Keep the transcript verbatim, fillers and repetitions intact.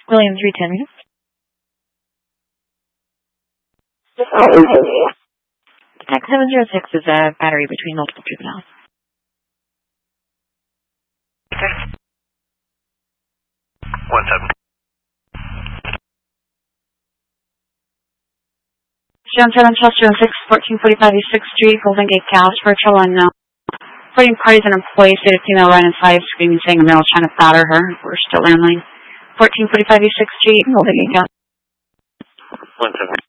William three ten. X seven zero six is a battery between multiple juveniles. One seven. John seven Chester six fourteen forty five East Sixth Street, Golden Gate Gas for trouble unknown. Reporting parties and employees stated female running five screaming saying a male trying to batter her. We're still landline. fourteen forty five East Sixth Street, Golden Gate Gas. One seven.